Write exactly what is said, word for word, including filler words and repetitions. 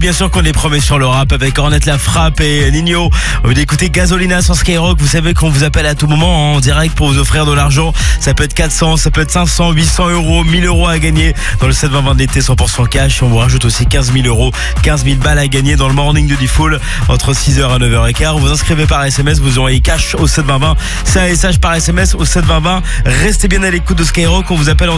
bien sûr qu'on est promet sur le rap avec Ornette La Frappe et Nino. Vous écoutez Gasolina sur Skyrock. Vous savez qu'on vous appelle à tout moment en direct pour vous offrir de l'argent. Ça peut être quatre cents, ça peut être cinq cents, huit cents euros, mille euros à gagner dans le sept vingt vingt d'été cent pour cent cash. On vous rajoute aussi quinze mille euros, quinze mille balles à gagner dans le morning de Diffoul entre six heures et neuf heures quinze. Vous vous inscrivez par S M S, vous aurez cash au sept vingt vingt. C'est un message par S M S au sept vingt vingt. Restez bien à l'écoute de Skyrock. On vous appelle en